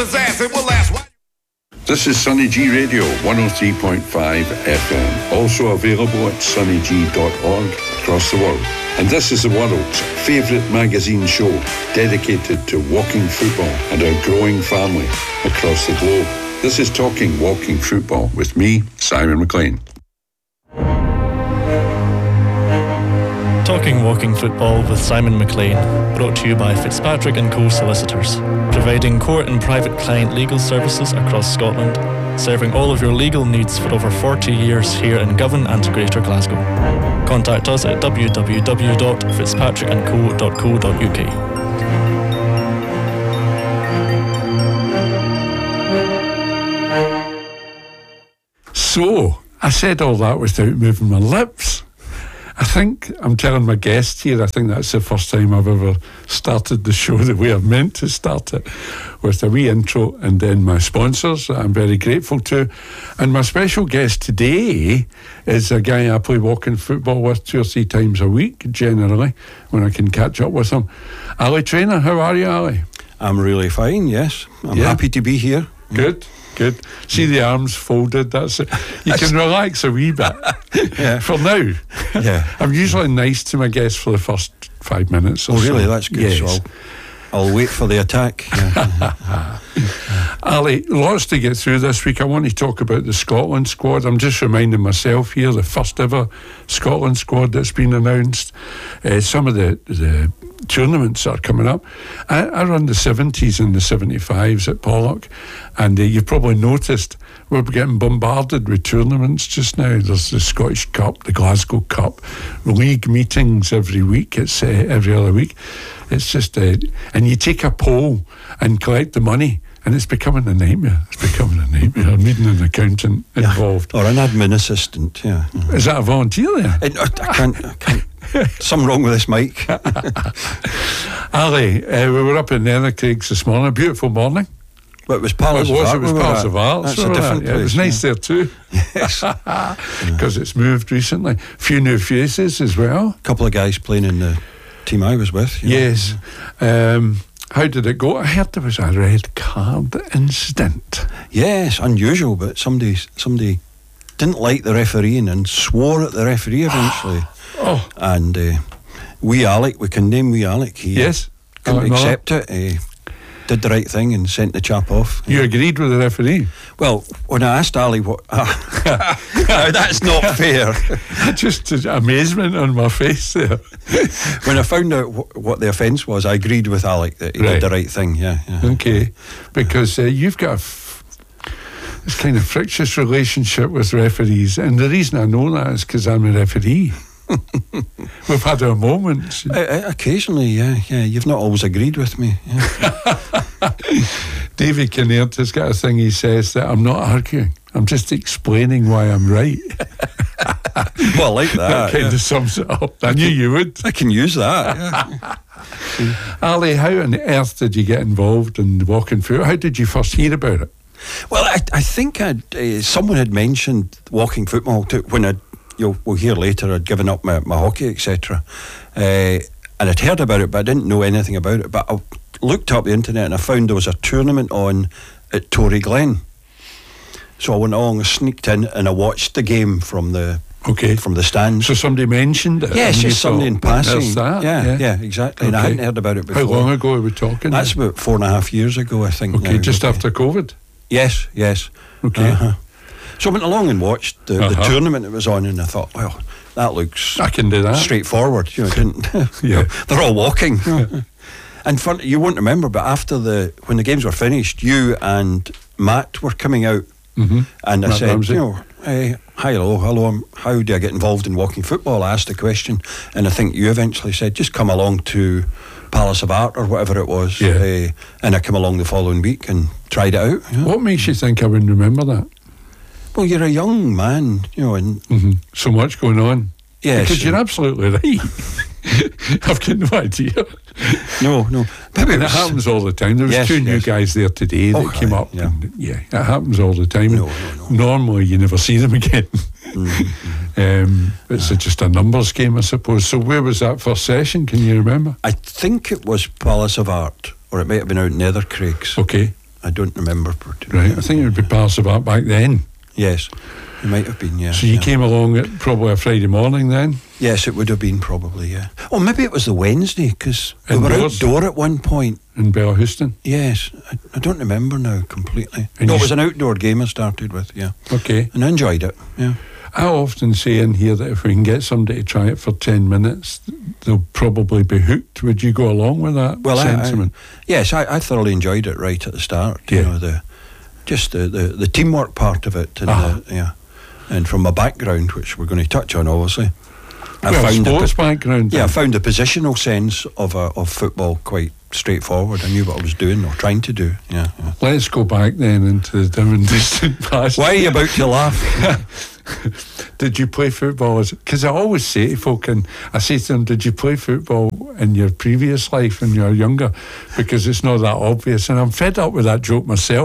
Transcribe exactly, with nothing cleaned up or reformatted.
This is Sunny G Radio, one oh three point five F M, also available at sunny g dot org across the world. And this is the world's favourite magazine show dedicated to walking football and our growing family across the globe. This is Talking Walking Football with me, Simon McLean. Talking Walking Football with Simon McLean, brought to you by Fitzpatrick and Co Solicitors, providing court and private client legal services across Scotland, serving all of your legal needs for over forty years here in Govan and Greater Glasgow. Contact us at w w w dot fitzpatrick and co dot co dot u k. So, I said all that without moving my lips. I think I'm telling my guest here, I think that's the first time I've ever started the show the way I've meant to start it, with a wee intro and then my sponsors that I'm very grateful to. And my special guest today is a guy I play walking football with two or three times a week, generally, when I can catch up with him. Ali Trainer, how are you, Ali? I'm really fine, yes. I'm yeah. happy to be here. Good. Good. See the arms folded. That's it. You can relax a wee bit yeah. for now. Yeah. I'm usually nice to my guests for the first five minutes or oh, so. really? That's good. Yes. So I'll, I'll wait for the attack. Yeah. Ali, lots to get through this week. I want to talk about the Scotland squad. I'm just reminding myself here, the first ever Scotland squad that's been announced. Uh, some of the, the tournaments are coming up. I, I run the seventies and the seventy-fives at Pollock, and uh, you've probably noticed we're getting bombarded with tournaments just now. There's the Scottish Cup, the Glasgow Cup, league meetings every week. It's uh, every other week. It's just, uh, and you take a poll and collect the money, and it's becoming a nightmare. It's becoming a nightmare. I'm needing an accountant involved. Yeah. Or an admin assistant, yeah. Mm-hmm. Is that a volunteer there? I, I can't, I can't. Something wrong with this mic. Ali, uh, we were up in Nethercraigs this morning. A beautiful morning. But it was Palace it was, of Art. It was Palace of Art. That's so a different yeah, place. It was nice yeah. there too. Yes. Because it's moved recently. A few new faces as well. A couple of guys playing in the team I was with. You know. Yes. Um, how did it go? I heard there was a red card incident. Yes, unusual, but somebody somebody didn't like the refereeing and swore at the referee eventually. Oh. And uh, wee Alec, we can name wee Alec. He yes. couldn't Alec accept it. He did the right thing and sent the chap off. You agreed with the referee? Well, when I asked Ali what... Uh, that's not fair. Just amazement on my face there. When I found out wh- what the offence was, I agreed with Alec that he right. did the right thing, yeah. yeah. Okay. Because uh, you've got a f- this kind of frictious relationship with referees, and the reason I know that is because I'm a referee. We've had our moments. I, I, occasionally, yeah, yeah. You've not always agreed with me. Yeah. David Kinnaird has got a thing he says that I'm not arguing. I'm just explaining why I'm right. Well, I like that. That kind yeah. of sums it up. I knew you would. I can use that. Yeah. Ali, how on earth did you get involved in walking through? How did you first hear about it? Well, I, I think I'd, uh, someone had mentioned walking football to, when I'd, you'll we'll hear later, I'd given up my, my hockey, et cetera. Uh, and I'd heard about it, but I didn't know anything about it. But I looked up the internet and I found there was a tournament on at Tory Glen. So I went along and sneaked in and I watched the game from the okay. from the stands. So somebody mentioned it? Yes, just somebody in passing. That, yeah, yeah, yeah, exactly. Okay. And I hadn't heard about it before. How long ago are we talking? That's about four and a half years ago, I think. Okay, now. just okay. after COVID? Yes, yes. Okay. Uh-huh. So I went along and watched the, uh-huh. the tournament that was on, and I thought, well, that looks I can do that. straightforward. You know, didn't yeah. they're all walking. And fun, you won't remember, but after the when the games were finished, you and Matt were coming out, mm-hmm. and I Matt said, Ramsey. you know, hey, hi, hello, hello, um, how do I get involved in walking football? I asked the question, and I think you eventually said, just come along to Palace of Art or whatever it was. Yeah. Uh, and I came along the following week and tried it out. Yeah. What makes you think I would remember that? Well, you're a young man, you know, and mm-hmm. so much going on. Yes, because you're absolutely right. I've got no idea. No, no. Maybe and it, it happens all the time. There was yes, two new yes. guys there today that oh, came up. Yeah. And, yeah, it happens all the time. No, no, no. Normally, you never see them again. Mm-hmm. um, it's yeah. a, just a numbers game, I suppose. So where was that first session? Can you remember? I think it was Palace of Art, or it might have been out in Nethercraigs. Okay. I don't remember. Particularly. Right, I think it would be parts of that back then. Yes, it might have been, yeah. So you yeah. came along at probably a Friday morning then? Yes, it would have been probably, yeah. Oh, maybe it was the Wednesday, because we were Indoors? outdoor at one point. In Bellahouston? Yes, I, I don't remember now completely. And no, you it was s- an outdoor game I started with, yeah. Okay. And I enjoyed it, yeah. I often say in here that if we can get somebody to try it for ten minutes, they'll probably be hooked. Would you go along with that Well, I, I, sentiment? yes, I, I thoroughly enjoyed it right at the start. You Yeah. know, the just the, the, the teamwork part of it, and Uh-huh. the, yeah, and from my background, which we're going to touch on, obviously. I Well, found the sports po- background. yeah, I then. found the positional sense of uh, of football quite straightforward. I knew what I was doing or trying to do. Yeah. yeah. Let's go back then into the dim and distant past. Why are you about to laugh? Did you play football? Because I always say to folk, and I say to them, did you play football in your previous life when you were younger? Because it's not that obvious. And I'm fed up with that joke myself.